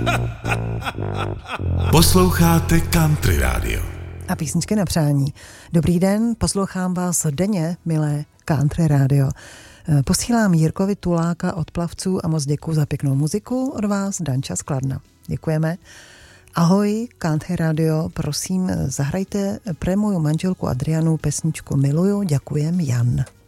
Posloucháte Country Radio. A písničky na přání. Dobrý den, poslouchám vás denně, milé Country Radio. Posílám Jirkovi Tuláka od Plavců a moc děkuji za pěknou muziku od vás, Danča z Kladna. Děkujeme. Ahoj, Country Radio, prosím, zahrajte pre moju manželku Adrianu pesničku Miluju, děkujem, Jan.